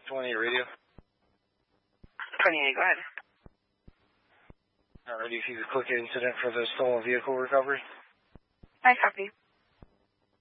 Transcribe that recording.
28 radio. 28, go ahead. Alrighty, if you could click incident for the stolen vehicle recovery. I copy.